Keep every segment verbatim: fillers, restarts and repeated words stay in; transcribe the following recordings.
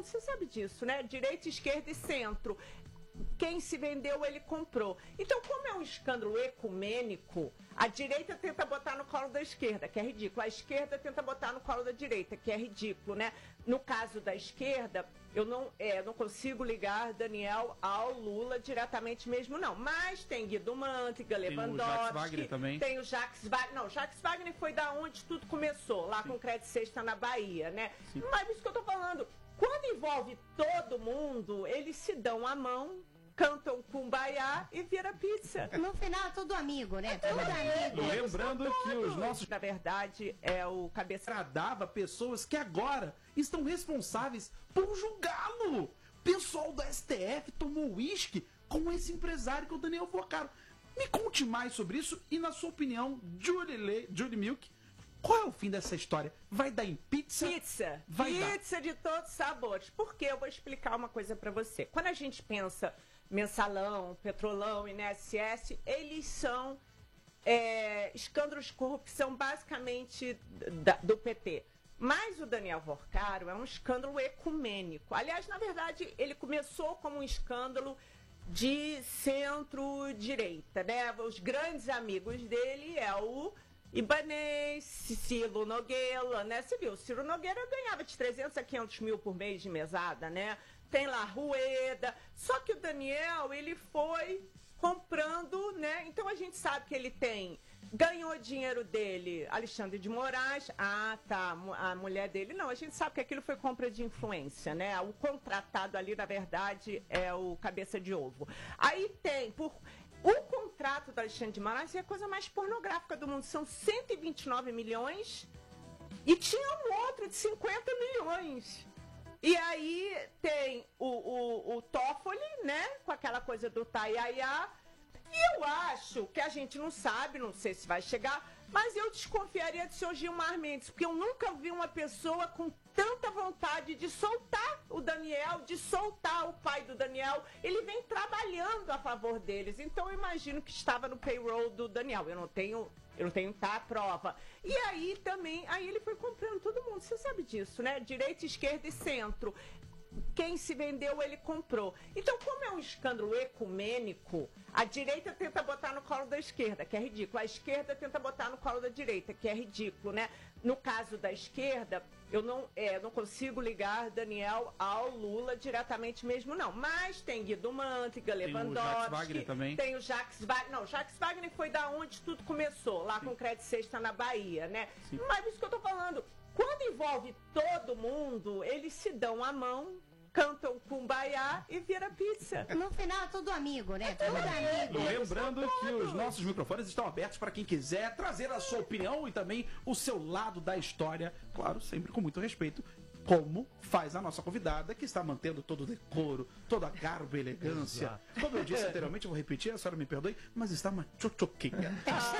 mundo, você sabe disso, né? Direita, esquerda e centro. Quem se vendeu, ele comprou. Então, como é um escândalo ecumênico, a direita tenta botar no colo da esquerda, que é ridículo. A esquerda tenta botar no colo da direita, que é ridículo, né? No caso da esquerda, eu não, é, não consigo ligar Daniel ao Lula diretamente mesmo, não. Mas tem Guido Mantega, Lewandowski... Tem o Jacques Wagner também. Tem o Jacques Wagner. Não, Jacques Wagner foi da onde tudo começou, lá Sim. com o Crédito Sexta na Bahia, né? Sim. Mas isso que eu tô falando... Quando envolve todo mundo, eles se dão a mão, cantam Kumbaya e vira pizza. No final, tudo amigo, né? Tudo amigo. Lembrando que os nossos... Na verdade, é o cabeça... Agradava pessoas que agora estão responsáveis por julgá-lo. Pessoal do S T F tomou uísque com esse empresário que é o Daniel Porcaro. Me conte mais sobre isso e, na sua opinião, Julie, Le... Julie Milk... Qual é o fim dessa história? Vai dar em pizza? Pizza. Vai pizza dar. de todos os sabores. Por quê? Eu vou explicar uma coisa pra você. Quando a gente pensa Mensalão, Petrolão, I N S S, eles são é, escândalos de corrupção basicamente da, do P T. Mas o Daniel Porcaro é um escândalo ecumênico. Aliás, na verdade, ele começou como um escândalo de centro-direita, né? Os grandes amigos dele é o Ibanez, Ciro Nogueira, né? Você viu, Ciro Nogueira ganhava de trezentos a quinhentos mil por mês de mesada, né? Tem lá Rueda. Só que o Daniel, ele foi comprando, né? Então a gente sabe que ele tem... Ganhou dinheiro dele, Alexandre de Moraes. Ah, tá, a mulher dele. Não, a gente sabe que aquilo foi compra de influência, né? O contratado ali, na verdade, é o cabeça de ovo. Aí tem... por O contrato do Alexandre de Moraes é a coisa mais pornográfica do mundo. São cento e vinte e nove milhões e tinha um outro de cinquenta milhões. E aí tem o, o, o Toffoli, né? Com aquela coisa do Taiaiá. E eu acho que a gente não sabe, não sei se vai chegar, mas eu desconfiaria de seu Gilmar Mendes, porque eu nunca vi uma pessoa com tanta vontade de soltar o Daniel, de soltar o pai do Daniel. Ele vem trabalhando a favor deles. Então eu imagino que estava no payroll do Daniel. Eu não tenho, eu não tenho tá, a prova. E aí também, aí ele foi comprando todo mundo. Você sabe disso, né? Direita, esquerda e centro. Quem se vendeu, ele comprou. Então, como é um escândalo ecumênico, a direita tenta botar no colo da esquerda, que é ridículo. A esquerda tenta botar no colo da direita, que é ridículo, né? No caso da esquerda, eu não, é, não consigo ligar Daniel ao Lula diretamente mesmo, não. Mas tem Guido Mantega, Lewandowski... Tem o Jacques Wagner também. Tem o Jacques Wagner... Não, Jacques Wagner foi da onde tudo começou, lá Sim. com o Crédito Sexta na Bahia, né? Sim. Mas isso que eu tô falando... Quando envolve todo mundo, eles se dão a mão, cantam Kumbaya e vira pizza. No final, tudo amigo, né? Tudo amigo. Lembrando que os nossos microfones estão abertos para quem quiser trazer a sua opinião e também o seu lado da história, claro, sempre com muito respeito, como faz a nossa convidada, que está mantendo todo o decoro, toda a garbo e elegância. Exato. Como eu disse anteriormente, eu vou repetir, a senhora me perdoe, mas está uma tchotchoquinha.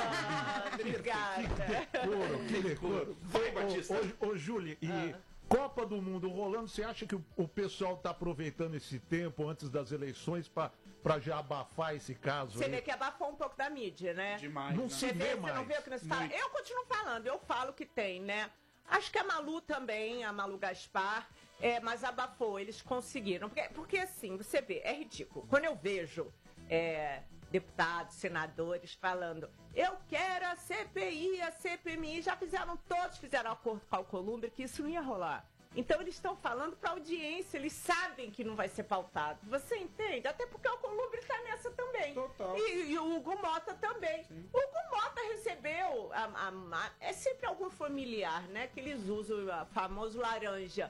Ah, obrigada. Que decoro, que decoro. Vai, Batista. Ô, ô, ô Júlia, e ah. Copa do Mundo rolando, você acha que o, o pessoal está aproveitando esse tempo antes das eleições para já abafar esse caso? Você aí? vê que abafou um pouco da mídia, né? Demais. Não né? se Você vê vê, mais. você não vê o que não se fala? Eu continuo falando, eu falo que tem, né? Acho que a Malu também, a Malu Gaspar, é, mas abafou, eles conseguiram. Porque, porque assim, você vê, é ridículo. Quando eu vejo é, deputados, senadores falando, eu quero a C P I, a C P M I, já fizeram, todos fizeram acordo com a Alcolumbre que isso não ia rolar. Então eles estão falando para a audiência, eles sabem que não vai ser pautado. Você entende? Até porque o Alcolumbre está nessa também. Total. E, e o Hugo Mota também. Sim. O Hugo Mota recebeu, a, a, a, é sempre algum familiar, né? Que eles usam o famoso laranja.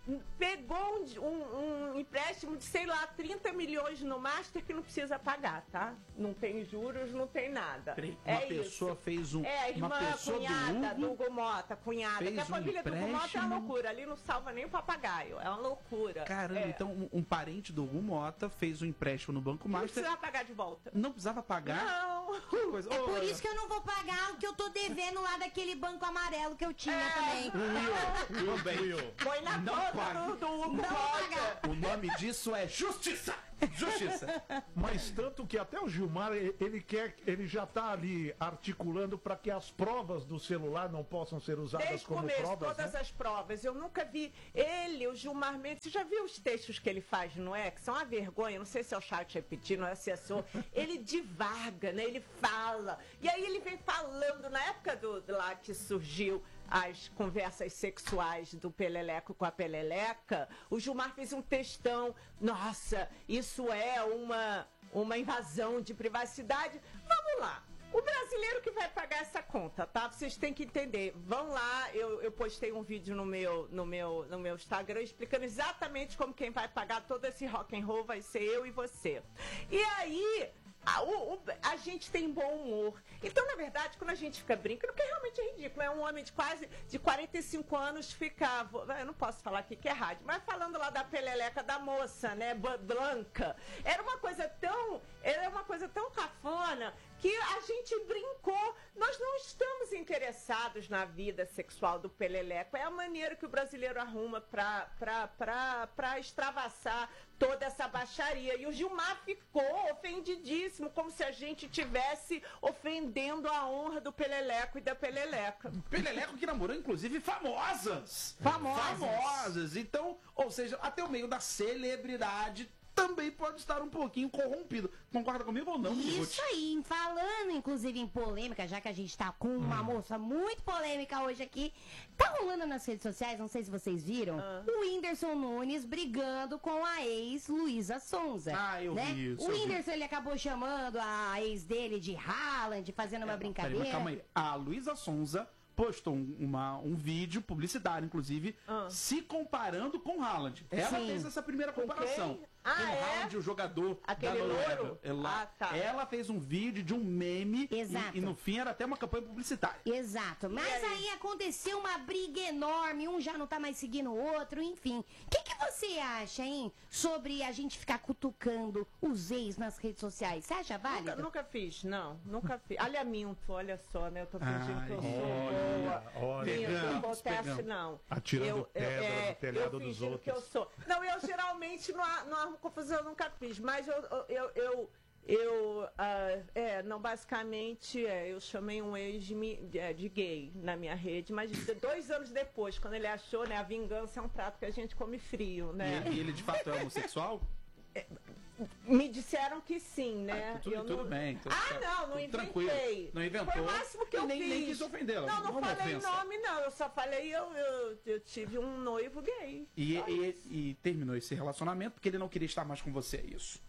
Pegou um, um, um empréstimo de, sei lá, trinta milhões no Master que não precisa pagar, tá? Não tem juros, não tem nada. Uma é pessoa isso. fez um... É, a irmã, uma pessoa cunhada do Hugo, do Hugo Mota, cunhada. fez Porque a família um do Hugo Mota é uma empréstimo. loucura. Ali não salva nem o papagaio. É uma loucura. Caramba, é. então um, um parente do Hugo Mota fez um empréstimo no Banco Não Master. precisa pagar de volta. Não precisava pagar? Não. Que coisa. É Ô, por isso que eu não vou pagar o que eu tô devendo lá daquele banco amarelo que eu tinha É. também. Will, Will, Will. Foi na Não conta paga. do, do Hugo Não Mota. pagar. O nome disso é justiça. Justiça. Mas tanto que até o Gilmar, ele quer, ele já está ali articulando para que as provas do celular não possam ser usadas Desde como começo, provas. todas né? as provas. Eu nunca vi ele, o Gilmar Mendes. Você já viu os textos que ele faz no X? São uma vergonha. Não sei se é o chat repetindo, não é assessor. Ele divaga, né? Ele fala. E aí ele vem falando, na época do, lá que surgiu as conversas sexuais do Peleleco com a Peleleca, o Gilmar fez um textão. Nossa, isso é uma, uma invasão de privacidade. Vamos lá. O brasileiro que vai pagar essa conta, tá? Vocês têm que entender. Vão lá, eu, eu postei um vídeo no meu, no, meu, no meu Instagram explicando exatamente como quem vai pagar todo esse rock and roll vai ser eu e você. E aí... A, o, o, a gente tem bom humor. Então, na verdade, quando a gente fica brincando, que realmente é ridículo, é um homem de quase de quarenta e cinco anos ficar, eu não posso falar aqui que é rádio, mas falando lá da peleleca da moça, né, Blanca, era uma coisa tão, era uma coisa tão cafona que a gente brincou. Nós não estamos interessados na vida sexual do peleleco. É a maneira que o brasileiro arruma pra, pra, pra, pra extravasar toda essa baixaria. E o Gilmar ficou ofendidíssimo, como se a gente tivesse ofendendo a honra do peleleco e da peleleca. Peleleco que namorou, inclusive, famosas. Famosas. Famosas. Então, ou seja, até o meio da celebridade também pode estar um pouquinho corrompido. Concorda comigo ou não, Ruth? Isso aí, falando inclusive em polêmica, já que a gente tá com uma Hum. moça muito polêmica hoje aqui, tá rolando nas redes sociais, não sei se vocês viram, Ah. o Whindersson Nunes brigando com a ex Luísa Sonza. Ah, eu né? vi isso, O eu vi. Whindersson, ele acabou chamando a ex dele de Haaland, fazendo uma Peraí, brincadeira. mas calma aí. A Luísa Sonza postou um, uma, um vídeo publicitário, inclusive, Ah. se comparando com Haaland. Ela Sim. fez essa primeira Com comparação. quem? Ah, com é? Haaland, o jogador Aquele da Noruega. louro? Ela, Ah, tá. ela fez um vídeo de um meme e- Exato. E, no fim era até uma campanha publicitária. Exato, mas aí? aí? aconteceu uma briga enorme, um já não tá mais seguindo o outro, enfim. O que, que você acha, hein, sobre a gente ficar cutucando os ex nas redes sociais? Você acha válido? Nunca, nunca fiz, não, nunca fiz. Olha, minto, olha só, né? Eu tô fingindo que eu sou Olha, boa. olha. Minto, Pegamos, não acontece, pegamos. não. Atirando pedra no telhado eu dos fingindo outros. que eu sou. Não, eu geralmente não, ar- não arrumo confusão, eu nunca fiz, mas eu, eu, eu, eu, eu, ah, é, não, basicamente, é, eu chamei um ex de, mi- de, é, de gay na minha rede, mas de- dois anos depois, quando ele achou, né, a vingança é um prato que a gente come frio, né? E, e ele de fato é homossexual? Me disseram que sim, né? Ah, tudo, Eu tudo não- bem. tudo Ah, certo, não, não tudo inventei. Tranquilo. Não inventou. Foi o máximo que e eu nem, fiz. nem quis ofendê-la. Não, não uma falei ofensa. nome, não. Eu só falei, eu, eu, eu tive um noivo gay. E, Só e- isso. e terminou esse relacionamento porque ele não queria estar mais com você, é isso?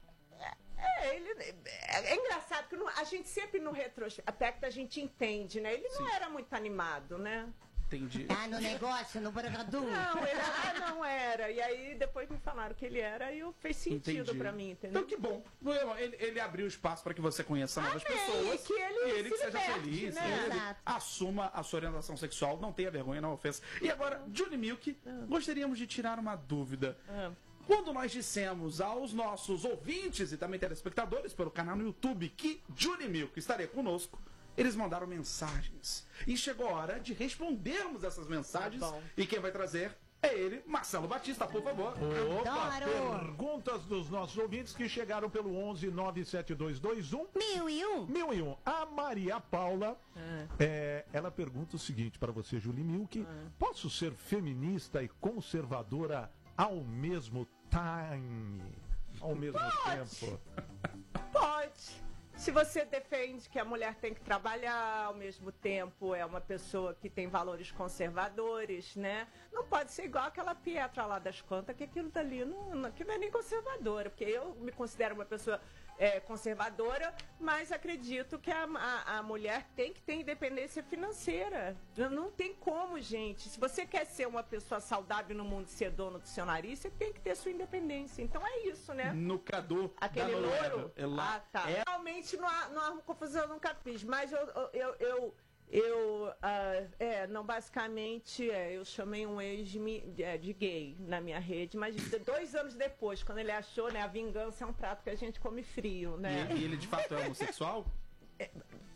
É, ele, é, é engraçado que no- a gente sempre no retrospecto a gente entende, né? Ele não Sim. era muito animado, né? Entendi. Tá no negócio, no bradador. Não, ele ah, não era. E aí depois me falaram que ele era e eu- fez sentido Entendi. pra mim, entendeu? Então que bom. Ele, ele abriu espaço para que você conheça novas Amém, pessoas. que ele e ele que se seja liberte, feliz. né? Ele Exato. assuma a sua orientação sexual, não tenha vergonha, não ofensa. E agora, Julie Milk, gostaríamos de tirar uma dúvida. Ah. Quando nós dissemos aos nossos ouvintes e também telespectadores pelo canal no YouTube que Julie Milk estaria conosco, eles mandaram mensagens. E chegou a hora de respondermos essas mensagens. Tá bom. E quem vai trazer é ele, Marcelo Batista, por favor. Opa, Adoro. perguntas dos nossos ouvintes que chegaram pelo onze nove sete dois dois um Mil e um. mil e um. A Maria Paula, é, ela pergunta o seguinte para você, Julie Milk. Posso ser feminista e conservadora ao mesmo time? Ao mesmo tempo? Pode. Se você defende que a mulher tem que trabalhar, ao mesmo tempo é uma pessoa que tem valores conservadores, né? Não pode ser igual aquela Pietra lá das contas, que aquilo dali não, não, que não é nem conservadora, porque eu me considero uma pessoa é, conservadora, mas acredito que a, a, a mulher tem que ter independência financeira. Não, não tem como, gente. Se você quer ser uma pessoa saudável no mundo e ser dono do seu nariz, você tem que ter sua independência. Então é isso, né? No Cadu Aquele da Noruega. louro? É lá. Ah, tá. É Realmente não, há- não arrumo confusão, eu nunca fiz. Mas eu, eu, eu, eu, eu, ah, é, não, basicamente, é, eu chamei um ex de, mi- de, é, de gay na minha rede, mas de- dois anos depois, quando ele achou, né, a vingança é um prato que a gente come frio, né? E, e ele de fato é homossexual?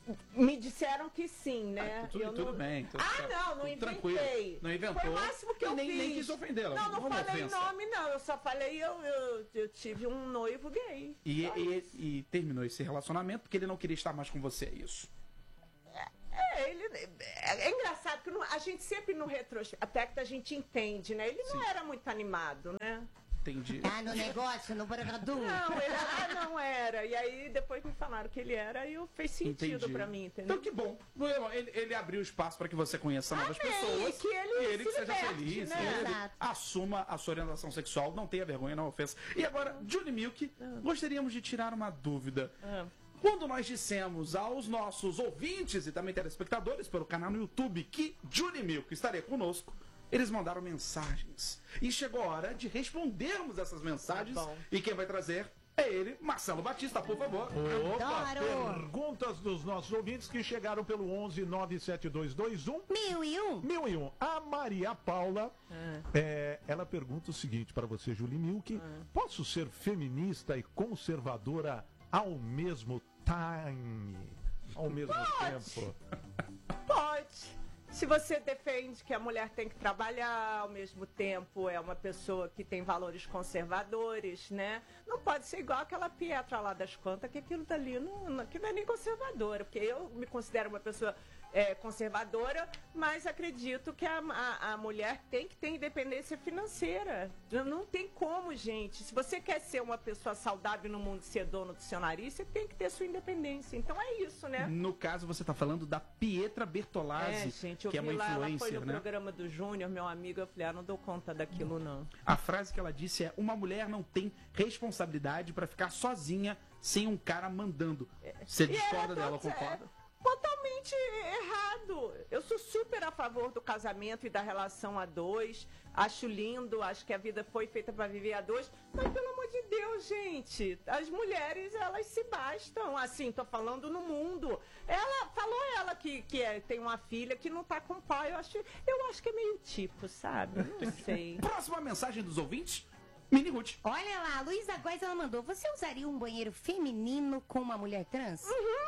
Me disseram que sim, né? Ah, tudo, eu tudo não... bem. Tudo ah, certo, não, não tudo inventei. Tranquilo. Não inventou. Foi o máximo que eu nem, fiz. nem quis ofendê-la. Não, não falei ofensa. nome, não. Eu só falei, eu, eu, eu tive um noivo gay. E, e, e terminou esse relacionamento porque ele não queria estar mais com você, é isso? É, ele, é, é engraçado que no, a gente sempre no retrospecto a gente entende, né? Ele não Sim. era muito animado, né? Entendi. Tá no negócio, no Bragadu? Não, ele ah, não era. E aí depois me falaram que ele era e fez sentido Entendi. pra mim, entendeu? Então que bom. Ele, ele abriu espaço para que você conheça novas Amém, pessoas. que ele e ele que se seja liberte, feliz. né? E ele Exato. assuma a sua orientação sexual. Não tenha vergonha, não ofensa. E agora, Julie Milk, gostaríamos de tirar uma dúvida. Ah. Quando nós dissemos aos nossos ouvintes e também telespectadores pelo canal no YouTube que Julie Milk estaria conosco, eles mandaram mensagens. E chegou a hora de respondermos essas mensagens. Tá bom. E quem vai trazer é ele, Marcelo Batista, por favor. Opa, Adoro. perguntas dos nossos ouvintes que chegaram pelo onze nove sete dois dois um Mil e um? mil e um. A Maria Paula, é, ela pergunta o seguinte para você, Julie Milk. Posso ser feminista e conservadora ao mesmo time? Ao mesmo tempo? Pode. Se você defende que a mulher tem que trabalhar, ao mesmo tempo é uma pessoa que tem valores conservadores, né? Não pode ser igual aquela Pietra lá das Quantas, que aquilo dali não, não, que não é nem conservadora, porque eu me considero uma pessoa é, conservadora, mas acredito que a, a, a mulher tem que ter independência financeira. Não, não tem como, gente. Se você quer ser uma pessoa saudável no mundo e ser dono do seu nariz, você tem que ter sua independência. Então é isso, né? No caso, você está falando da Pietra Bertolazzi, É, gente, eu que é vi uma lá, ela foi influencer, no né? programa do Júnior, meu amigo, eu falei, ah, não dou conta daquilo, não. A frase que ela disse é: uma mulher não tem responsabilidade para ficar sozinha sem um cara mandando. Você E discorda é dela, tot- concorda? é totalmente errado. Eu sou super a favor do casamento e da relação a dois. Acho lindo, acho que a vida foi feita para viver a dois. Mas, pelo amor de Deus, gente, as mulheres, elas se bastam. Assim, tô falando no mundo. Ela, falou ela que, que é, tem uma filha que não tá com o pai. Eu acho, eu acho que é meio tipo, sabe? Não sei. Próxima mensagem dos ouvintes, Mini Ruth. Olha lá, a Luísa Góes, ela mandou. Você usaria um banheiro feminino com uma mulher trans?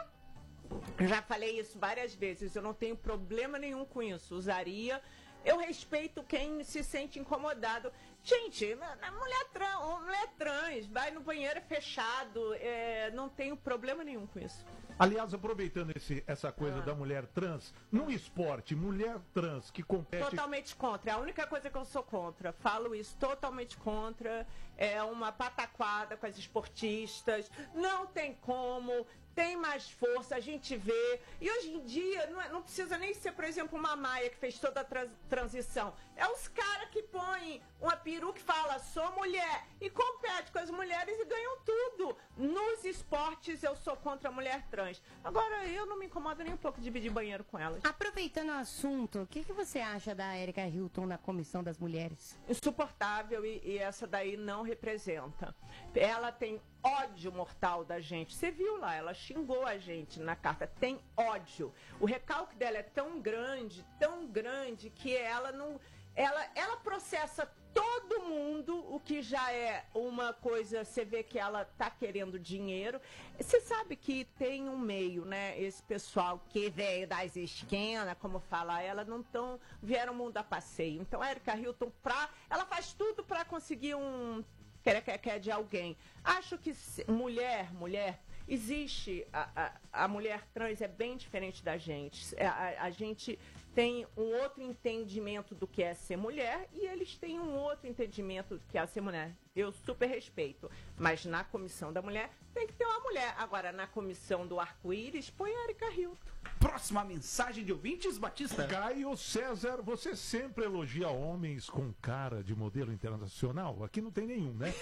Já falei isso várias vezes, eu não tenho problema nenhum com isso. Usaria. Eu respeito quem se sente incomodado. Gente, a mulher trans, mulher trans vai no banheiro fechado, é, não tenho problema nenhum com isso. Aliás, aproveitando esse, essa coisa Ah. da mulher trans, no esporte, mulher trans que compete... Totalmente contra. É a única coisa que eu sou contra. Falo isso totalmente contra. É uma pataquada com as esportistas. Não tem como. Tem mais força, a gente vê. E hoje em dia, não, é- não precisa nem ser, por exemplo, uma Maia que fez toda a trans- transição. É os caras que põem uma peruca e fala, sou mulher, e compete com as mulheres e ganham tudo. Nos esportes, eu sou contra a mulher trans. Agora, eu não me incomodo nem um pouco de dividir banheiro com elas. Aproveitando o assunto, o que, que você acha da Erika Hilton na Comissão das Mulheres? Insuportável e, e essa daí não representa. Ela tem ódio mortal da gente. Você viu lá, ela xingou a gente na carta. Tem ódio. O recalque dela é tão grande, tão grande, que ela não... Ela, ela processa todo mundo, o que já é uma coisa, você vê que ela tá querendo dinheiro. Você sabe que tem um meio, né? Esse pessoal que veio das esquinas, como fala ela, não tão, vieram mundo a passeio. Então, a Erika Hilton, pra, ela faz tudo para conseguir um quer, quer, quer de alguém. Acho que se, mulher, mulher, existe, a, a, a mulher trans é bem diferente da gente. A, a, a gente tem um outro entendimento do que é ser mulher e eles têm um outro entendimento do que é ser mulher. Eu super respeito. Mas na comissão da mulher tem que ter uma mulher. Agora, na comissão do arco-íris, põe a Erika Hilton. Próxima mensagem de ouvintes, Batista. Caio César, você sempre elogia homens com cara de modelo internacional? Aqui não tem nenhum, né?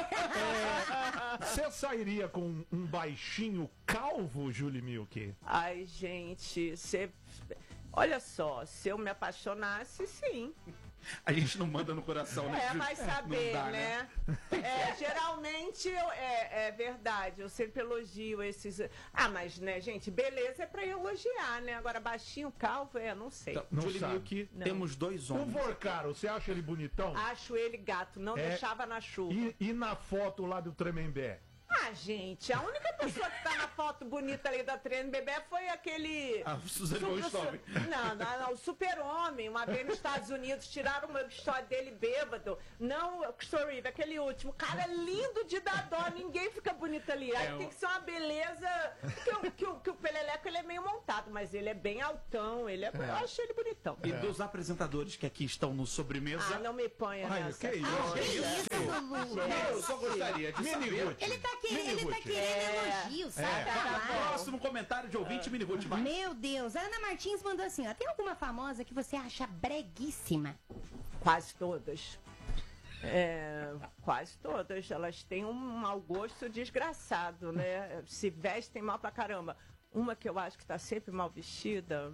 É, você sairia com um baixinho calvo, Julie Milk? Ai, gente, você... Olha só, se eu me apaixonasse, sim. A gente não manda no coração, né? É, vai saber, Não dá, né? É, geralmente eu, é, é verdade, eu sempre elogio esses. Ah, mas, né, gente, beleza é pra elogiar, né? Agora, baixinho, calvo, é, não sei. Então, Não Julie sabe. Milk, Não. temos dois O homens. Vorcaro, você acha ele bonitão? Acho ele gato, não É. deixava na chuva. E, e na foto lá do Tremembé? Ah, gente, a única pessoa que tá na foto bonita ali da Treino Bebê foi aquele... Ah, o Suzane von Richthofen. Não, não, não, o super-homem. Uma vez nos Estados Unidos, tiraram uma história dele bêbado. Não, o Christopher Reeve, aquele último. Cara, lindo de dar dó, ninguém fica bonito ali. Aí É, tem eu- que ser uma beleza... Que, o- que, o- que o Peleleco, ele é meio montado, mas ele é bem altão, ele é, eu acho ele bonitão. E dos apresentadores que aqui estão no Sobremesa. Ah, não me ponha Ai, nessa. que isso? Ah, que isso, Lulu? Eu só gostaria de Mini saber. Ruth. Ele tá querendo, ele tá Ruth. querendo É. elogio, sabe? É. Tá lá. Próximo comentário de ouvinte, Mini Ruth, vai. Meu Deus, a Ana Martins mandou assim, ó. Tem alguma famosa que você acha breguíssima? Quase todas. É, quase todas. Elas têm um mau gosto desgraçado, né? Se vestem mal pra caramba. Uma que eu acho que tá sempre mal vestida.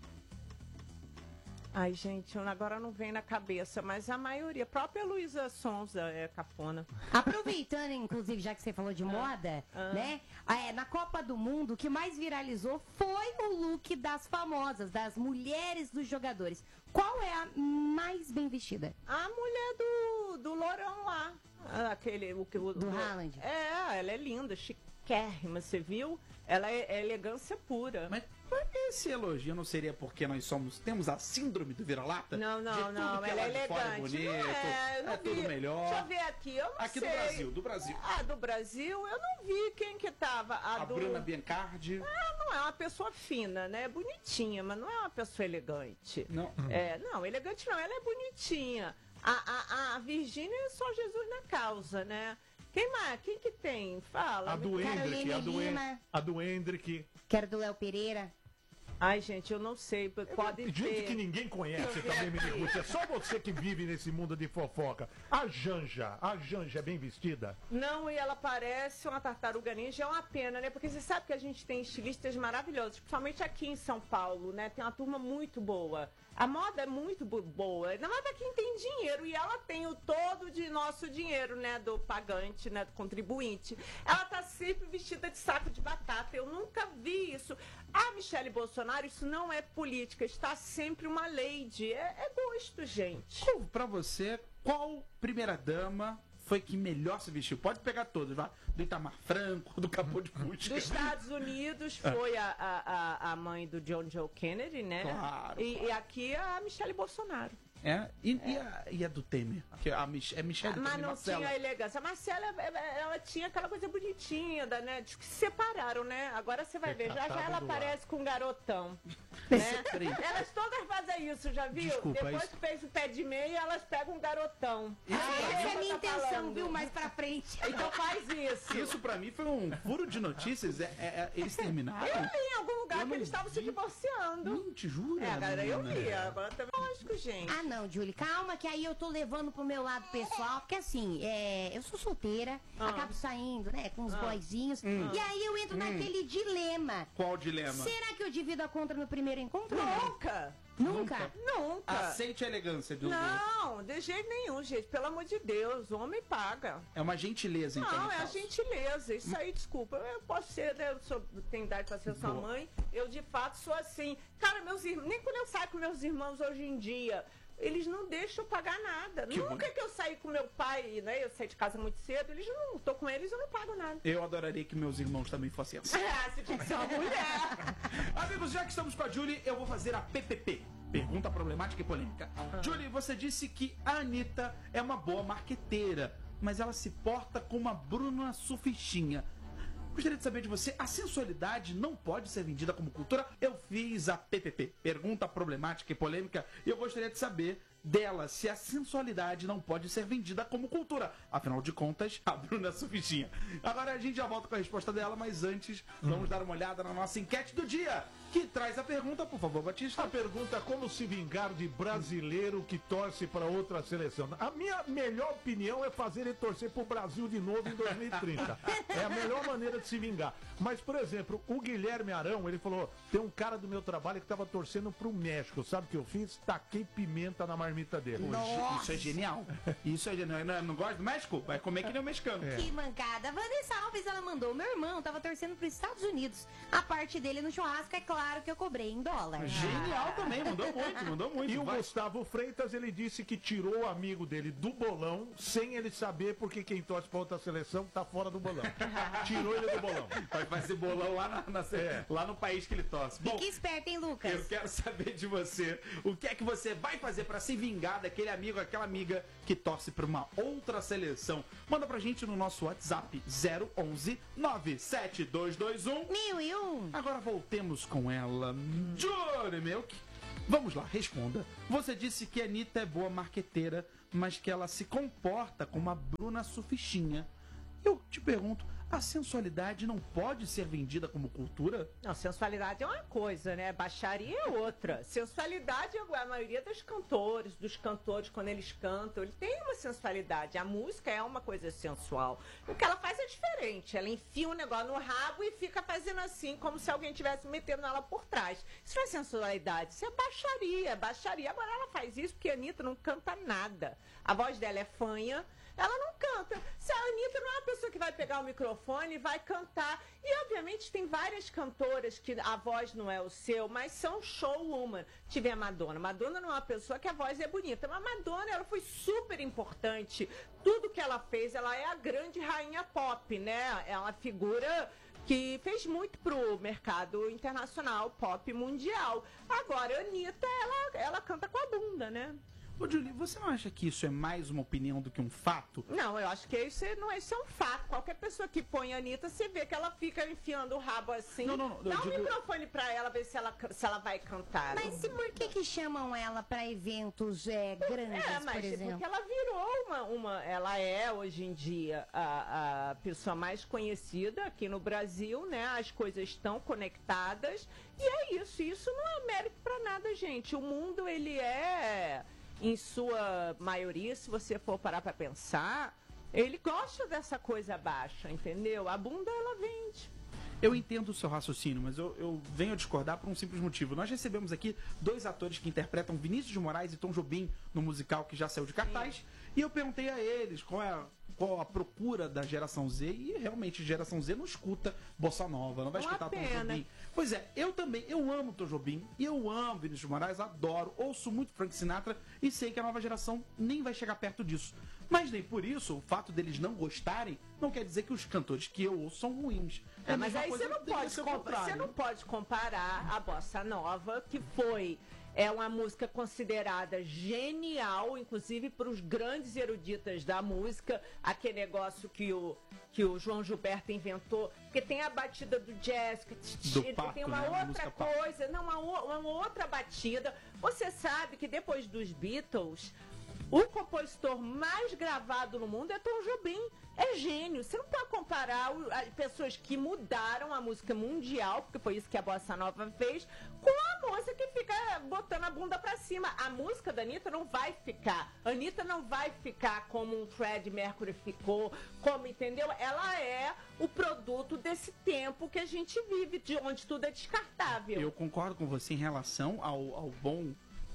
Ai, gente, agora não vem na cabeça, mas a maioria, a própria Luísa Sonza é cafona. Aproveitando, inclusive, já que você falou de moda, ah. né? É, na Copa do Mundo, o que mais viralizou foi o look das famosas, das mulheres dos jogadores. Qual é a mais bem vestida? A mulher do, do Lourão lá. Aquele, o, que- o, Do Haaland. É, ela é linda, chiquérrima, você viu? Ela é, é elegância pura. Mas esse elogio não seria porque nós somos temos a síndrome do vira-lata? Não, De não, tudo não, que ela é lá de fora elegante. bonito, não é, eu não é tudo vi. melhor. Deixa eu ver aqui, eu não Aqui sei. do Brasil, do Brasil. Ah, do Brasil, eu não vi quem que tava. A, A do... Bruna Biancardi. Ah, não é uma pessoa fina, né? Bonitinha, mas não é uma pessoa elegante. Não. É, não, elegante não, ela é bonitinha. A, a, a Virgínia é só Jesus na causa, né? Quem mais? Quem que tem? Fala. A do Hendrick, Caroline a do, Hen- Lima. a do Hendrick. Quero do Léo Pereira. Ai, gente, eu não sei. Pode Gente ter. que ninguém conhece também, Mini Ruth. É só você que vive nesse mundo de fofoca. A Janja, a Janja é bem vestida? Não, e ela parece uma tartaruga ninja, é uma pena, né? Porque você sabe que a gente tem estilistas maravilhosos, principalmente aqui em São Paulo, né? Tem uma turma muito boa. A moda é muito bo- boa, ainda mais pra quem tem dinheiro, e ela tem o todo de nosso dinheiro, né? Do pagante, né? Do contribuinte. Ela tá sempre vestida de saco de batata, eu nunca vi isso. A Michele Bolsonaro, isso não é política, está sempre uma lady, é, é gosto, gente. Qual- Pra você, qual primeira dama foi que melhor se vestiu? Pode pegar todas, vai. Do Itamar Franco, do Capô de Fusca. Dos Estados Unidos foi a, a, a- a mãe do John Joe Kennedy, né? Claro, E, claro. e aqui a Michele Bolsonaro. É, e, e a, e a do Temer? Que a Mich é Michelle Mas também, não Marcela. tinha elegância. A Marcela, ela, ela tinha aquela coisa bonitinha, da, né? Diz que se separaram, né? Agora você vai ver, já já ela do lado. aparece com um garotão. Né? Peraí. Elas todas fazem isso, já viu? Desculpa, Depois isso- que fez o pé de meia, elas pegam um garotão. Ah, essa é a minha tá intenção, falando. viu? Mais pra frente. Então faz isso. Isso pra mim foi um furo de notícias. É, é- é- eles terminaram? Eu li em algum lugar Eu que não eles estavam se vi. divorciando. Não, te juro. É, galera, eu menina. li. Agora também lógico, gente. Ah, não, Julie, calma que aí eu tô levando pro meu lado pessoal, porque assim, é, eu sou solteira, Ah. acabo saindo, né, com os Ah. boyzinhos, Hum. e aí eu entro naquele dilema. Qual o dilema? Será que eu divido a conta no primeiro encontro? Nunca. Nunca? Nunca. Aceite a elegância do. Não, de jeito nenhum, gente. Pelo amor de Deus, o homem paga. É uma gentileza, então. Não, no é a caso. gentileza. Isso aí, desculpa. Eu posso ser, né? Eu sou, tenho idade pra ser sua Boa. mãe. Eu, de fato, sou assim. Cara, meus irmãos, nem quando eu saio com meus irmãos hoje em dia, eles não deixam eu pagar nada. Que Nunca bom. que eu saí com meu pai, né? Eu saí de casa muito cedo, eles não, tô com eles, eu não pago nada. Eu adoraria que meus irmãos também fossem assim. Ah, você tinha que ser uma mulher. Amigos, já que estamos com a Julie, eu vou fazer a P P P. Pergunta problemática e polêmica. Julie, você disse que a Anitta é uma boa marqueteira, mas ela se porta como uma Bruna Surfistinha. Gostaria de saber de você, a sensualidade não pode ser vendida como cultura? Eu fiz a P P P, pergunta problemática e polêmica, e eu gostaria de saber dela se a sensualidade não pode ser vendida como cultura. Afinal de contas, a Bruna é Surfistinha. Agora a gente já volta com a resposta dela, mas antes, vamos dar uma olhada na nossa enquete do dia, que traz a pergunta, por favor, Batista. A pergunta é como se vingar de brasileiro que torce para outra seleção. A minha melhor opinião é fazer ele torcer para o Brasil de novo em dois mil e trinta. É a melhor maneira de se vingar. Mas, por exemplo, o Guilherme Arão, ele falou, tem um cara do meu trabalho que estava torcendo para o México. Sabe o que eu fiz? Taquei pimenta na marmita dele. Pô, Isso é genial. Isso é genial. Não, não gosta do México? Vai comer que nem o mexicano. Que mancada. A Vanessa Alves, ela mandou, meu irmão tava torcendo pros Estados Unidos. A parte dele no churrasco, é claro. claro que eu cobrei em dólar. Genial também, mandou muito, mandou muito. E o Vai. Gustavo Freitas, ele disse que tirou o amigo dele do bolão, sem ele saber, porque quem torce pra outra seleção tá fora do bolão. Tirou ele do bolão. Vai fazer bolão lá, na, na- É. lá no país que ele torce. Bom, Fique esperto, hein, Lucas? eu quero saber de você, o que é que você vai fazer pra se vingar daquele amigo, aquela amiga que torce pra uma outra seleção? Manda pra gente no nosso WhatsApp zero onze nove sete dois dois um. Mil e um. Agora voltemos com ela, Julie Milk. Vamos lá, responda. Você disse que a Anitta é boa marqueteira, mas que ela se comporta como a Bruna Sufistinha. Eu te pergunto, a sensualidade não pode ser vendida como cultura? Não, sensualidade é uma coisa, né? Baixaria é outra. Sensualidade, a maioria dos cantores, dos cantores, quando eles cantam, ele tem uma sensualidade. A música é uma coisa sensual. O que ela faz é diferente. Ela enfia um negócio no rabo e fica fazendo assim, como se alguém estivesse metendo ela por trás. Isso não é sensualidade, isso é baixaria. Baixaria. Agora ela faz isso porque a Anitta não canta nada. A voz dela é fanha. Ela não canta. Se a Anitta não é uma pessoa que vai pegar o microfone e vai cantar. E, obviamente, tem várias cantoras que a voz não é o seu, mas são showwoman. Tive a Madonna. Madonna não é uma pessoa que a voz é bonita, mas a Madonna, ela foi super importante. Tudo que ela fez, ela é a grande rainha pop, né? É uma figura que fez muito pro mercado internacional, pop mundial. Agora, a Anitta, ela, ela canta com a bunda, né? Ô, Julie, você não acha que isso é mais uma opinião do que um fato? Não, eu acho que isso é- não é, isso é um fato. Qualquer pessoa que põe a Anitta, você vê que ela fica enfiando o rabo assim. Não, não, não, eu Dá um digo- microfone pra ela, ver se ela, ca- se ela vai cantar. Mas e por que que chamam ela pra eventos é, grandes, É, por mas exemplo? porque ela virou uma, uma. Ela é hoje em dia a, a pessoa mais conhecida aqui no Brasil, né? As coisas estão conectadas. E é isso. Isso não é mérito pra nada, gente. O mundo, ele é, em sua maioria, se você for parar pra pensar, ele gosta dessa coisa baixa, entendeu? A bunda, ela vende. Eu entendo o seu raciocínio, mas eu, eu venho a discordar por um simples motivo. Nós recebemos aqui dois atores que interpretam Vinícius de Moraes e Tom Jobim no musical que já saiu de cartaz. E eu perguntei a eles qual é a, qual a procura da geração Z. E realmente, geração Z não escuta Bossa Nova, não vai Uma escutar Tom pena. Jobim. Pois é, eu também, eu amo Tom Jobim e eu amo Vinícius de Moraes, adoro, ouço muito Frank Sinatra e sei que a nova geração nem vai chegar perto disso. Mas nem por isso, o fato deles não gostarem, não quer dizer que os cantores que eu ouço são ruins. É a É, mas mesma aí coisa você não, deveria pode ser o compa- contrário. você não pode comparar a Bossa Nova, que foi é uma música considerada genial, inclusive para os grandes eruditas da música, aquele negócio que o, que o João Gilberto inventou, porque tem a batida do jazz, que Do tem pato, uma né? A outra música pato. coisa, não, uma, o- uma outra batida. Você sabe que depois dos Beatles, o compositor mais gravado no mundo é Tom Jobim. É gênio. Você não pode comparar o- as pessoas que mudaram a música mundial, porque foi isso que a Bossa Nova fez, com a moça que fica botando a bunda pra cima. A música da Anitta não vai ficar. A Anitta não vai ficar como um Fred Mercury ficou, como, entendeu? Ela é o produto desse tempo que a gente vive, de onde tudo é descartável. Eu concordo com você em relação ao, ao bom.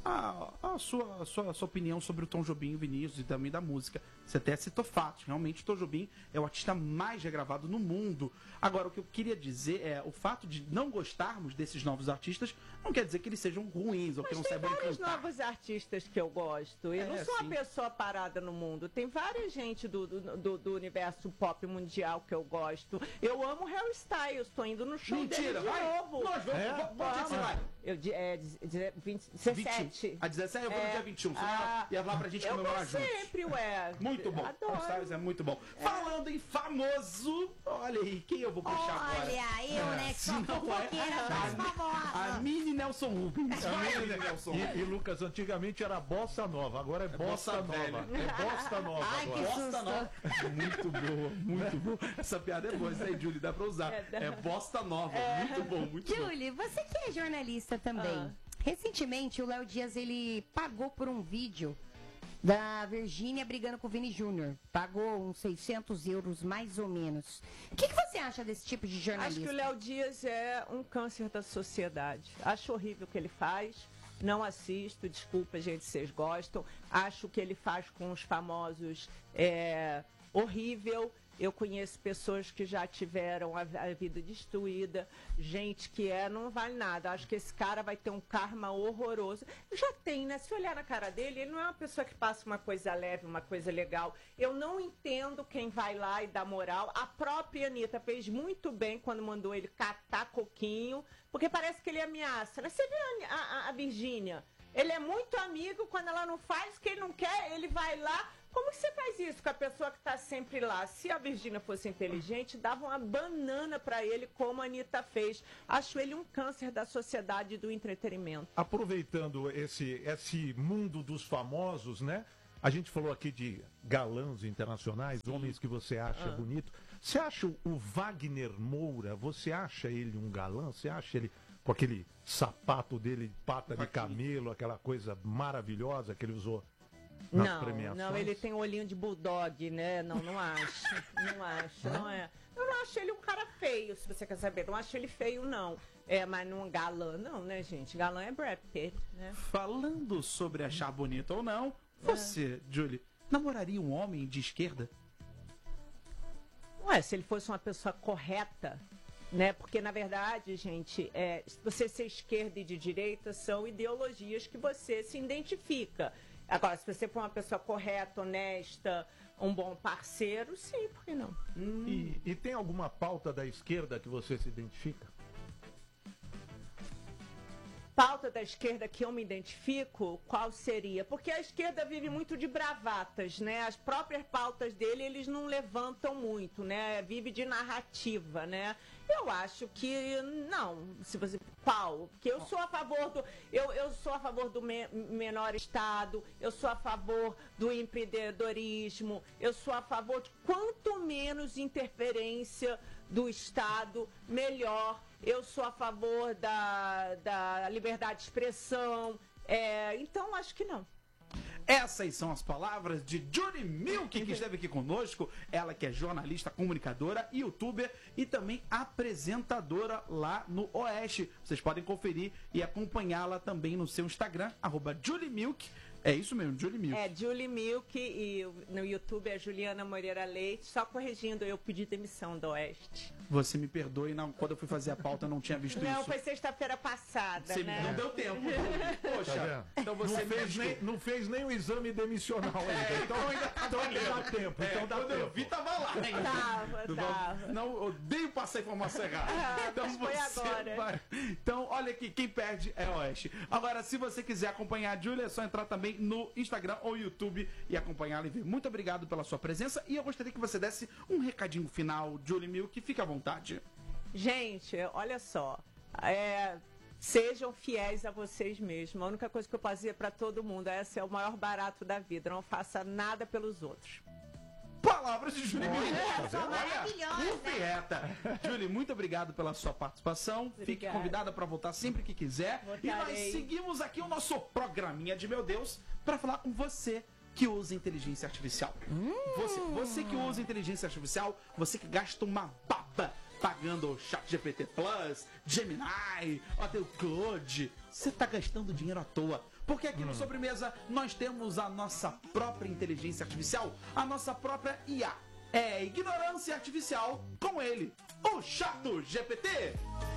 A, a, sua, a, sua, a sua opinião sobre o Tom Jobim e o Vinícius e também da música. Você até citou fatos. Realmente, o Tom Jobim é o artista mais regravado no mundo. Agora, o que eu queria dizer é o fato de não gostarmos desses novos artistas não quer dizer que eles sejam ruins ou que Mas não tem saibam vários cantar. novos artistas que eu gosto. Eu É, não sou sim. uma pessoa parada no mundo. Tem várias gente do, do, do- do universo pop mundial que eu gosto. Eu amo Harry Styles. Tô indo no show Mentira, dele de vai! novo. Nós vamos, É? vamos, vamos, Vamos. vai. Eu, de- é, de- de- vinte, dezessete. A dezessete, eu vou no É. dia vinte e um. Você Ah, ia lá pra gente eu comemorar vou juntos. sempre, ué. Muito bom. Adoro. Harry Styles é muito bom. Falando em famoso, olha aí, quem eu vou puxar agora? Olha, eu, né, que sou Se não é fofoqueira das a famosas. Mini Nelson Rubens. Vai, Mini Nelson Rubens. E, e, Lucas, antigamente era bossa nova, agora é, bossa, bossa nova. velha. É bossa nova Ai, que agora. Bosta nova. Muito boa, muito boa. Essa piada é boa, isso aí, Julie, dá pra usar. É, dá. É bosta nova. Muito bom, muito bom. Julie, você que é jornalista também. Ah. Recentemente, o Léo Dias, ele pagou por um vídeo da Virgínia brigando com o Vini Júnior. Pagou uns seiscentos euros, mais ou menos. O que, que você acha desse tipo de Acho jornalista? que o Léo Dias é um câncer da sociedade. Acho horrível o que ele faz. Não assisto, desculpa, gente, vocês gostam. Acho que ele faz com os famosos é horrível. Eu conheço pessoas que já tiveram a, a vida destruída, gente que é, não vale nada. Acho que esse cara vai ter um karma horroroso. Já tem, né? Se olhar na cara dele, ele não é uma pessoa que passa uma coisa leve, uma coisa legal. Eu não entendo quem vai lá e dá moral. A própria Anitta fez muito bem quando mandou ele catar coquinho, porque parece que ele ameaça. Você vê a, a, a Virgínia? Ele é muito amigo, quando ela não faz o que ele não quer, ele vai lá. Como que você faz isso com a pessoa que está sempre lá? Se a Virgínia fosse inteligente, dava uma banana para ele, como a Anitta fez. Acho ele um câncer da sociedade e do entretenimento. Aproveitando esse, esse mundo dos famosos, né? A gente falou aqui de galãs internacionais, Sim. homens que você acha ah. bonito. Você acha o Wagner Moura, você acha ele um galã? Você acha ele com aquele sapato dele de pata de camelo, aquela coisa maravilhosa que ele usou? Não, não, ele tem um olhinho de bulldog, né? Não, não acho. Não acho, não é. Eu não acho ele um cara feio, se você quer saber. Não acho ele feio, não. É, mas não galã, não, né, gente? Galã é Brad Pitt, né? Falando sobre achar bonito ou não, você, é. Julie, namoraria um homem de esquerda? Ué, se ele fosse uma pessoa correta, né? Porque, na verdade, gente, é, você ser esquerda e de direita são ideologias que você se identifica. Agora, se você for uma pessoa correta, honesta, um bom parceiro, sim, por que não? Hum. E, e tem alguma pauta da esquerda que você se identifica? Pauta da esquerda que eu me identifico, qual seria? Porque a esquerda vive muito de bravatas, né? As próprias pautas dele, eles não levantam muito, né? Vive de narrativa, né? Eu acho que não. Se você qual? Porque eu sou a favor do eu, eu sou a favor do me, menor Estado, eu sou a favor do empreendedorismo, eu sou a favor de quanto menos interferência do Estado, melhor. Eu sou a favor da, da liberdade de expressão. É, então, acho que não. Essas são as palavras de Julie Milk, que esteve aqui conosco. Ela que é jornalista, comunicadora, youtuber e também apresentadora lá no Oeste. Vocês podem conferir e acompanhá-la também no seu Instagram, arroba Julie Milk. É isso mesmo, Julie Milk. É, Julie Milk e no YouTube é Juliana Moreira Leite. Só corrigindo, eu pedi demissão do Oeste. Você me perdoe, não, quando eu fui fazer a pauta eu não tinha visto não, isso. Não, foi sexta-feira passada, você né? Não deu tempo. Poxa, tá então você não fez, nem, não fez nem o exame demissional ainda. É, então ainda tá então dá tempo. É, então dá quando tempo. eu vi, tava lá ainda. Tava, não, tava. Não, odeio passar informação errada. Ah, então foi agora. Vai. Então, olha aqui, quem perde é o Oeste. Agora, se você quiser acompanhar a Julia, é só entrar também no Instagram ou YouTube e acompanhá-la e ver. Muito obrigado pela sua presença e eu gostaria que você desse um recadinho final, Julie Milk, fique à vontade. Gente, olha só, é, sejam fiéis a vocês mesmos. A única coisa que eu posso dizer para todo mundo é esse é o maior barato da vida. Não faça nada pelos outros. Palavras de Julie Milk. Maravilhosa. Julie, muito obrigado pela sua participação. Obrigada. Fique convidada para voltar sempre que quiser. Voltarei. E nós seguimos aqui o nosso programinha de Meu Deus para falar com você que usa inteligência artificial. Hum. Você, você que usa inteligência artificial, você que gasta uma baba pagando o ChatGPT Plus, Gemini, até o Claude, você está gastando dinheiro à toa. Porque aqui hum. no Sobremesa nós temos a nossa própria inteligência artificial, a nossa própria I A. É ignorância artificial com ele, o ChatGPT.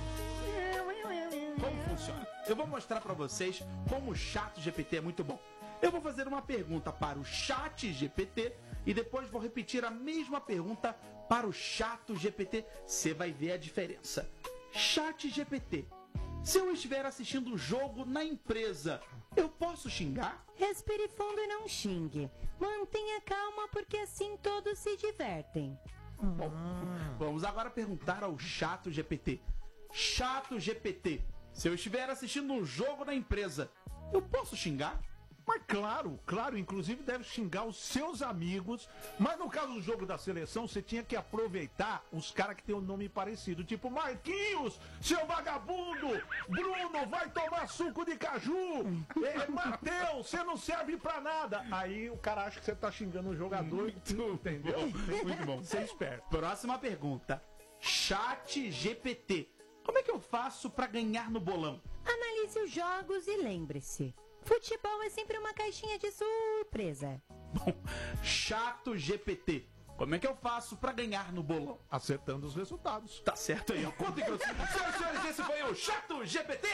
Como funciona? Eu vou mostrar para vocês como o ChatGPT é muito bom. Eu vou fazer uma pergunta para o ChatGPT e depois vou repetir a mesma pergunta para o ChatGPT. Você vai ver a diferença. ChatGPT, se eu estiver assistindo um jogo na empresa, eu posso xingar? Respire fundo e não xingue. Mantenha calma porque assim todos se divertem. Bom, vamos agora perguntar ao ChatGPT. ChatGPT, se eu estiver assistindo um jogo na empresa, eu posso xingar? Mas claro, claro, inclusive deve xingar os seus amigos. Mas no caso do jogo da seleção, você tinha que aproveitar os caras que tem um nome parecido. Tipo, Marquinhos, seu vagabundo! Bruno, vai tomar suco de caju! É, Mateus, você não serve pra nada! Aí o cara acha que você tá xingando o jogador. Muito entendeu? Bom, muito bom. Você é esperto. Próxima pergunta. ChatGPT, como é que eu faço pra ganhar no bolão? Analise os jogos e lembre-se. Futebol é sempre uma caixinha de surpresa. Bom, ChatGPT, Como é que eu faço pra ganhar no bolão? Acertando os resultados. Tá certo aí, ó. Conta aí, senhoras e senhores, esse foi o Chato G P T!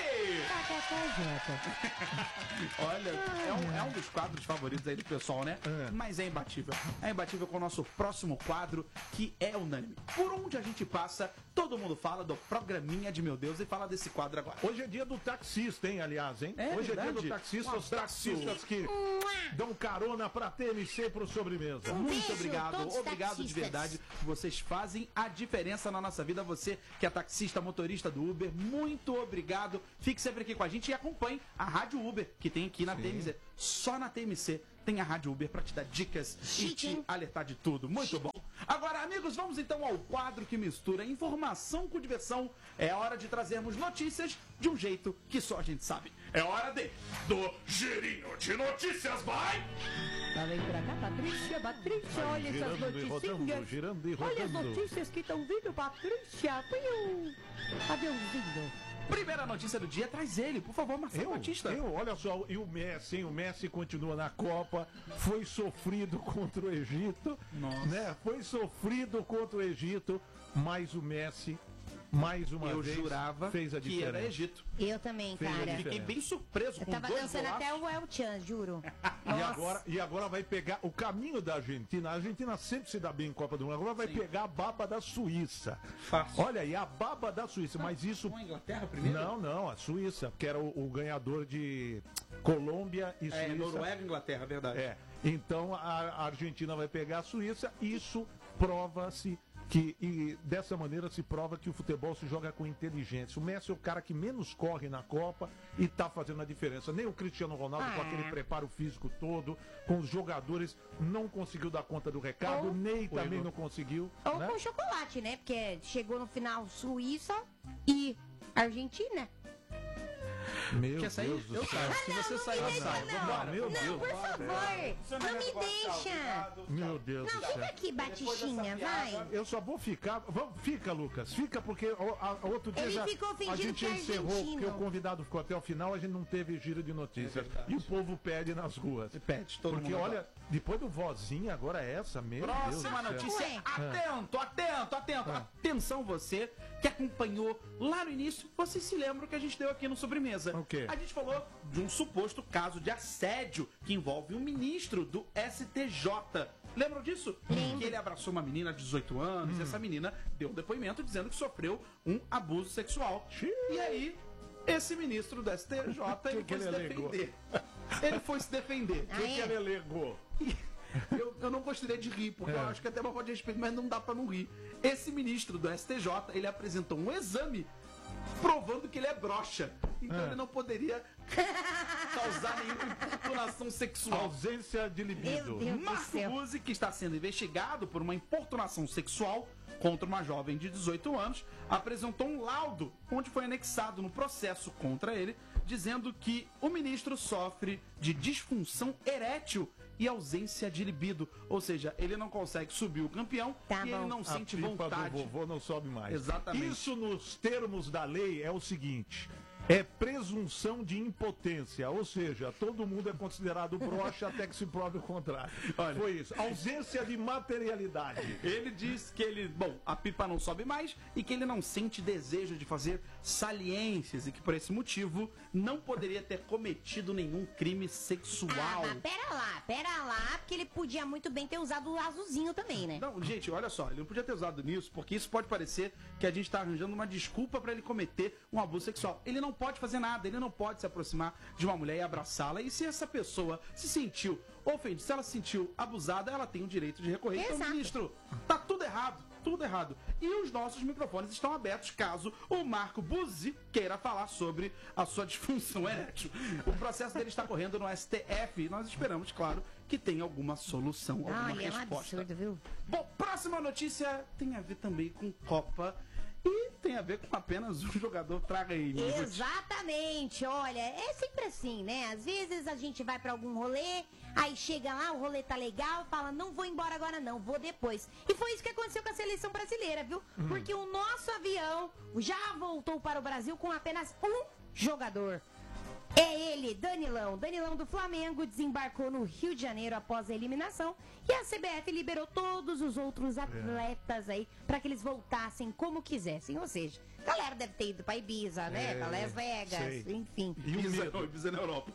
Olha, é um, é um dos quadros favoritos aí do pessoal, né? É. Mas é imbatível. É imbatível com o nosso próximo quadro, que é unânime. Por onde a gente passa, todo mundo fala do programinha de Meu Deus e fala desse quadro agora. Hoje é dia do taxista, hein, aliás, hein? É Hoje verdade? é dia do taxista, Um os abraço. taxistas que dão carona pra T M C pro sobremesa. Um Muito beijo, obrigado, todos obrigado de taxistas. verdade. Vocês fazem a diferença na nossa vida. Você que é taxista, motorista do Uber, muito obrigado. Fique sempre aqui com a gente e acompanhe a Rádio Uber, que tem aqui na T M C. Só na T M C tem a Rádio Uber pra te dar dicas e Chique, te hein? alertar de tudo. Muito bom. Agora, amigos, vamos então ao quadro que mistura informação com diversão. É hora de trazermos notícias de um jeito que só a gente sabe. É hora de do Girinho de Notícias, vai! Tá, vem pra cá, Patrícia, Patrícia, olha essas Girando e rodando, noticinhas. girando e Olha as rodando. notícias que estão vindo, Patrícia. Piu. Aviãozinho. Primeira notícia do dia, traz ele, por favor, Marcelo Eu, Batista. eu, olha só, e o Messi, hein? O Messi continua na Copa, foi sofrido contra o Egito, Nossa. né? Foi sofrido contra o Egito, mas o Messi, mais uma Eu vez, jurava fez a que diferença. era Egito. Eu também, Fez a cara. diferença. Fiquei bem surpreso Eu com tava dois dançando golaços. até o El Chan, juro. E Nossa. agora, e agora vai pegar o caminho da Argentina. A Argentina sempre se dá bem em Copa do Mundo. Agora vai Sim. pegar a baba da Suíça. Fácil. Olha aí, a baba da Suíça. Mas isso. Com a Inglaterra primeiro? Não, não, a Suíça, que era o, o ganhador de Colômbia e É, Suíça. Noruega e Inglaterra, verdade. É. Então a, a Argentina vai pegar a Suíça. Isso prova-se que, e dessa maneira se prova que o futebol se joga com inteligência. O Messi é o cara que menos corre na Copa e tá fazendo a diferença. Nem o Cristiano Ronaldo, Ah. com aquele preparo físico todo, com os jogadores, não conseguiu dar conta do recado. Ou- Ney também Igor. não conseguiu. Ou né? com chocolate, né? Porque chegou no final Suíça e Argentina. Meu Quer sair? Deus do Eu céu. saio. Se você sair, eu deixa, saio. não. Vambora. Meu Não, Deus. por favor. Não me deixa. Meu Deus Não, do fica céu. aqui, Batistinha, vai. Eu só vou ficar. Vamos, fica, Lucas. Fica, porque o, a, a outro dia Ele já, ficou fingindo a gente que é encerrou, argentino. porque o convidado ficou até o final, a gente não teve giro de notícias. e o povo pede nas ruas. Pede, todo Porque mundo olha, depois do vozinha, agora é essa, meu Deus Próxima do céu. notícia. Ué. Atento, atento, atento. Ah. Atenção você que acompanhou lá no início. Vocês se lembram que a gente deu aqui no Sobremesa. O quê? A gente falou de um suposto caso de assédio que envolve um ministro do S T J. Lembram disso? Que ele abraçou uma menina de dezoito anos Hum. e essa menina deu um depoimento dizendo que sofreu um abuso sexual. Xiii. E aí, esse ministro do S T J ele que foi ele se alegou? defender. Ele foi se defender. O que, que ele alegou? Eu, eu não gostaria de rir, porque É. eu acho que até uma falta de respeito, mas não dá pra não rir. Esse ministro do S T J, ele apresentou um exame provando que ele é broxa. Então É. ele não poderia causar nenhuma importunação sexual. Ausência de libido. Meu Deus. do Marco céu. Buzzi, que está sendo investigado por uma importunação sexual contra uma jovem de dezoito anos, apresentou um laudo onde foi anexado no processo contra ele, dizendo que o ministro sofre de disfunção erétil e ausência de libido. Ou seja, ele não consegue subir o campeão Tá e ele bom. não A sente pipa vontade. do vovô não sobe mais. Exatamente. Isso nos termos da lei é o seguinte. É presunção de impotência, ou seja, todo mundo é considerado broxa até que se prove o contrário. Olha. Foi isso. Ausência de materialidade. Ele diz que ele, bom, a pipa não sobe mais e que ele não sente desejo de fazer saliências e que por esse motivo não poderia ter cometido nenhum crime Ah, sexual. mas pera lá, pera lá, porque ele podia muito bem ter usado o azulzinho também, né? Não, gente, olha só, ele não podia ter usado nisso, porque isso pode parecer que a gente tá arranjando uma desculpa pra ele cometer um abuso sexual. Ele não pode fazer nada, ele não pode se aproximar de uma mulher e abraçá-la. E se essa pessoa se sentiu ofendida, se ela se sentiu abusada, ela tem o direito de recorrer. Então, Exato. ministro, tá tudo errado, tudo errado. E os nossos microfones estão abertos caso o Marco Buzzi queira falar sobre a sua disfunção erétil. O processo dele está correndo no S T F e nós esperamos, claro, que tenha alguma solução, alguma Olha, é um resposta. absurdo, viu? Bom, próxima notícia tem a ver também com Copa e tem a ver com apenas um jogador. Traga aí, Nilvete. Exatamente, olha, é sempre assim, né? Às vezes a gente vai pra algum rolê, aí chega lá, o rolê tá legal, fala, não vou embora agora não, vou depois. E foi isso que aconteceu com a seleção brasileira, viu? Porque o nosso avião já voltou para o Brasil com apenas um jogador. É ele, Danilão. Danilão do Flamengo desembarcou no Rio de Janeiro após a eliminação e a C B F liberou todos os outros atletas aí para que eles voltassem como quisessem. Ou seja, a galera deve ter ido pra Ibiza, né? É, Pra Las Vegas, sei. enfim. E o Ibiza, medo? não, Ibiza na Europa.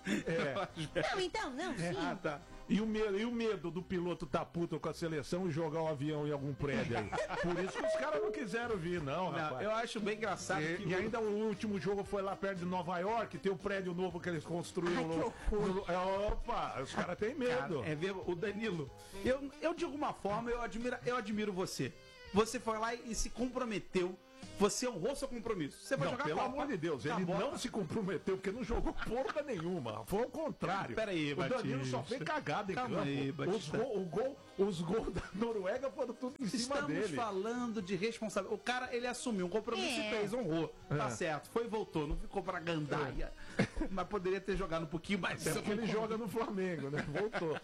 É. Não, então, não, sim. Ah, tá. E o, medo, e o medo do piloto tá puto com a seleção e jogar o avião em algum prédio aí. Por isso que os caras não quiseram vir, não, Não, rapaz. eu acho bem engraçado E, que e ainda o último jogo foi lá perto de Nova York, tem o prédio novo que eles construíram. Ai, que no- horror. no- é, opa, os caras têm medo. Cara, é ver o Danilo. Eu, eu de alguma forma, eu admiro, eu admiro você. Você foi lá e se comprometeu. Você honrou seu compromisso. Você vai Não, jogar pelo Copa. amor de Deus, ele Acabou. não se comprometeu porque não jogou porra nenhuma. Foi o contrário. Pera aí, o Danilo Batista. só fez cagada em Calma campo. aí, os, Batista. gol, o gol, os gols da Noruega foram tudo em cima Estamos dele. falando de responsabilidade. O cara, ele assumiu um compromisso É. e fez, honrou. Tá É. certo. Foi e voltou. Não ficou pra gandaia. Mas poderia ter jogado um pouquinho mais. É porque ele joga no Flamengo, né? Voltou.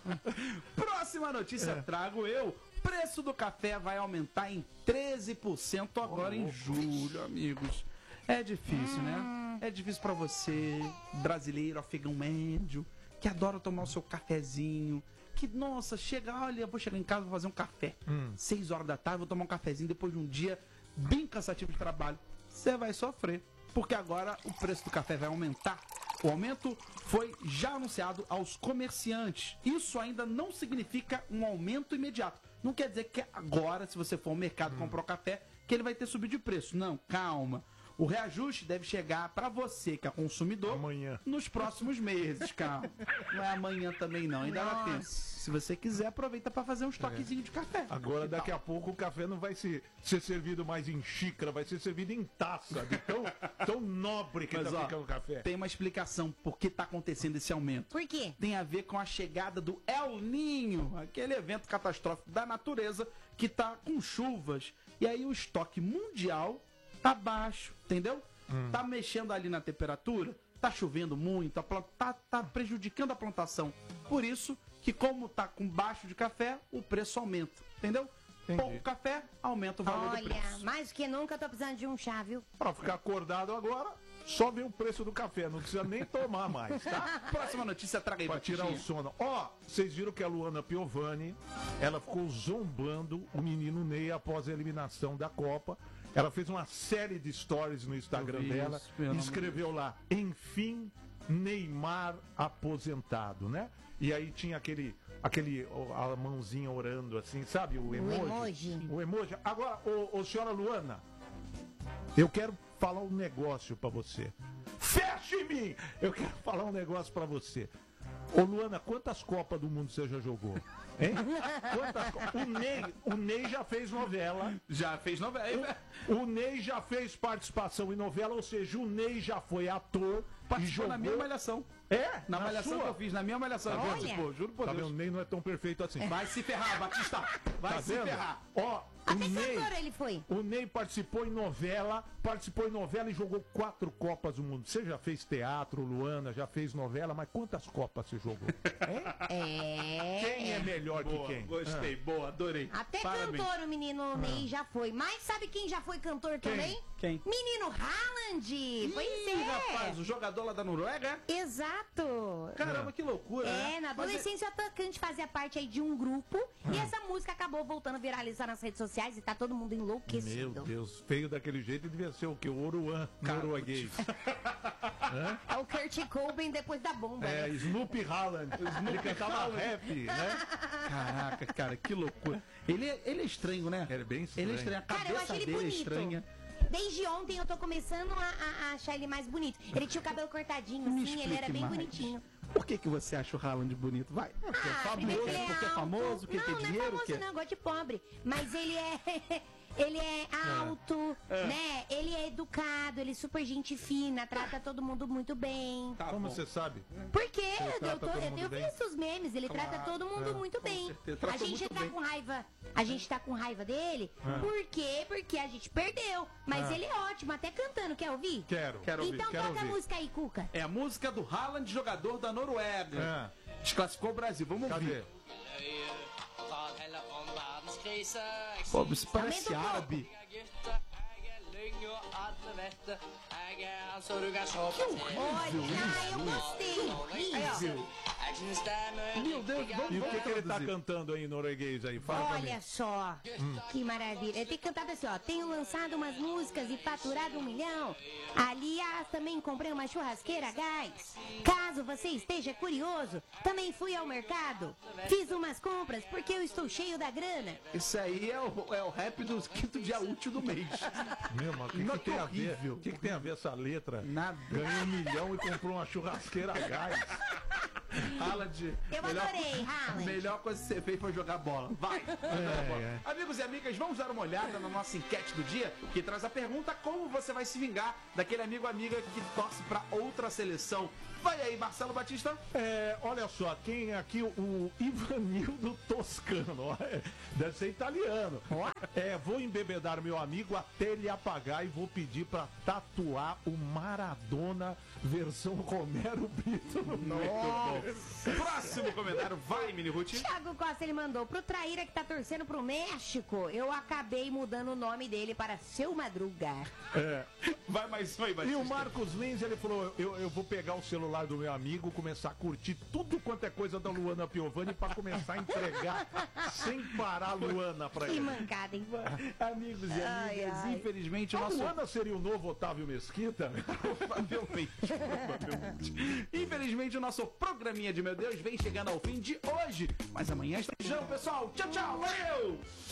Próxima notícia É. trago eu. Preço do café vai aumentar em treze por cento agora em julho, amigos. É difícil, né? É difícil pra você, brasileiro, afegão médio, que adora tomar o seu cafezinho. Que, nossa, chega, olha, eu vou chegar em casa, vou fazer um café. Seis horas da tarde, vou tomar um cafezinho depois de um dia bem cansativo de trabalho. Você vai sofrer, porque agora o preço do café vai aumentar. O aumento foi já anunciado aos comerciantes. Isso ainda não significa um aumento imediato. Não quer dizer que agora, se você for ao mercado comprar um café, que ele vai ter subido de preço. Não, calma. O reajuste deve chegar para você, que é consumidor, Amanhã. nos próximos meses, calma. Não é amanhã também não, ainda dá tempo. Se você quiser, aproveita para fazer um estoquezinho de café. Agora, Que daqui tal? a pouco, o café não vai ser, ser servido mais em xícara, vai ser servido em taça, de tão, tão nobre que Mas, tá ó, ficando o café. tem uma explicação por que tá acontecendo esse aumento. Por quê? Tem a ver com a chegada do El Ninho, aquele evento catastrófico da natureza que tá com chuvas. E aí o estoque mundial tá baixo, entendeu? Tá mexendo ali na temperatura, tá chovendo muito, a planta, tá, tá prejudicando a plantação. Por isso que como tá com baixo de café, o preço aumenta, entendeu? Entendi. Pouco café, aumenta o valor do Olha, preço. mais do que nunca eu tô precisando de um chá, viu? Pra ficar acordado agora, só vê o preço do café, não precisa nem tomar mais, tá? Próxima notícia, traga aí, Pra tirar o Batistinha. sono. Ó, vocês viram que a Luana Piovani, ela ficou zombando o menino Ney após a eliminação da Copa. Ela fez uma série de stories no Instagram Eu vi dela isso, pelo e amor de escreveu lá, enfim, Neymar aposentado, né? E aí tinha aquele, aquele, ó, a mãozinha orando assim, sabe? O emoji. emoji. O emoji. Agora, ô, ô senhora Luana, eu quero falar um negócio pra você. Feche em mim! Eu quero falar um negócio pra você. Ô Luana, quantas Copas do Mundo você já jogou? Hein? Quantas co- o, Ney, o Ney já fez novela. Já fez novela. O Ney já fez participação em novela, ou seja, o Ney já foi ator e Participou jogou. na minha malhação. É? Na, malhação sua? que eu fiz, na minha malhação. Olha. Participou, juro por Tá Deus. vendo? O Ney não é tão perfeito assim. Vai se ferrar, Batista. Vai Tá se vendo? ferrar. Ó, o Até Ney, cantor ele foi. o Ney participou em novela, participou em novela e jogou quatro Copas do Mundo. Você já fez teatro, Luana, já fez novela, mas quantas Copas você jogou? Hein? É. Quem é melhor Boa, que quem? gostei, boa, adorei. Até Parabéns. cantor o menino Ney já foi. Mas sabe quem já foi cantor também? Quem? Menino Haaland. Pois Ih, é. rapaz, o jogador lá da Noruega? Exato. Caramba, que loucura, né? É, na Mas adolescência o atacante fazia parte aí de um grupo e essa música acabou voltando a viralizar nas redes sociais e tá todo mundo Meu enlouquecido. Deus, feio daquele jeito devia ser o que? O Oruan norueguês. É o Kurt Cobain depois da bomba, É, né? Snoopy Haaland. Ele cantava rap, né? Caraca, cara, que loucura. Ele é, ele é estranho, né? Ele é bem estranho. Ele é estranho, a Cara, eu cabeça acho ele dele é bonito. estranha. Desde ontem eu tô começando a, a- a achar ele mais bonito. Ele tinha o cabelo cortadinho, Me assim, ele era explique bem mais. bonitinho. Por que, que você acha o Haaland bonito? Vai. Ah, primeiro que ele é porque é alto. famoso, porque não, tem não dinheiro, é famoso que- não, gosto de pobre. Mas ele é... Ele é alto, né? Ele é educado, ele é super gente fina, trata todo mundo muito bem. Tá Como bom. você sabe? Porque eu, trata tô, todo eu mundo tenho bem? visto os memes, ele trata todo mundo muito bem. certeza, A tratou gente muito tá bem. com raiva. A gente tá com raiva dele. Por quê? Porque a gente perdeu. Mas Ah. ele é ótimo, até cantando. Quer ouvir? Quero. Quero ouvir, então quero toca a ouvir. música aí, Cuca. É a música do Haaland, jogador da Noruega. É. Desclassificou o Brasil, vamos Cadê? ouvir. Tal heller om verdenskrise. Pô, isso parece Aumenta um pouco. árabe. Gutter, jeg er Olha, eu gostei. Horrível. Meu Deus, vamos, E o que, vamos que ele tá traduzir. cantando aí em norueguês aí? Fala pra mim. Olha só, que maravilha. Ele tem cantado assim, ó. Tenho lançado umas músicas e faturado um milhão. Aliás, também comprei uma churrasqueira a gás. Caso você esteja curioso, também fui ao mercado. Fiz umas compras porque eu estou cheio da grana. Isso aí é o, é o rap do quinto dia útil do mês. Meu, mas o que, Não, que tem a ver? horrível. O que, que tem a ver essa letra? Nada. Ganhou um milhão e comprou uma churrasqueira a gás. Haaland. Eu melhor- adorei, Haaland. Melhor coisa que você fez foi jogar bola. Vai! vai jogar bola. é. Amigos e amigas, vamos dar uma olhada na nossa enquete do dia, que traz a pergunta: como você vai se vingar daquele amigo ou amiga que torce pra outra seleção? Vai aí, Marcelo Batista. É, olha só, quem aqui, o Ivanildo Toscano, ó, é, deve ser italiano. É, vou embebedar meu amigo até ele apagar e vou pedir pra tatuar o Maradona versão Romero Brito. Nossa. Próximo comentário, vai, Mini Ruth. Thiago Costa, ele mandou pro Traíra que tá torcendo pro México. Eu acabei mudando o nome dele para Seu Madruga. É. Vai mais um aí, E Batista. o Marcos Lins, ele falou, eu, eu vou pegar o celular do meu amigo, começar a curtir tudo quanto é coisa da Luana Piovani pra começar a entregar sem parar a Luana pra Que ele. mancada, hein? Amigos e Ai, amigas, ai. infelizmente o A nosso... Luana seria o novo Otávio Mesquita? Provavelmente, provavelmente. Infelizmente, o nosso programinha de Meu Deus vem chegando ao fim de hoje. Mas amanhã está... Pessoal, tchau, tchau, valeu!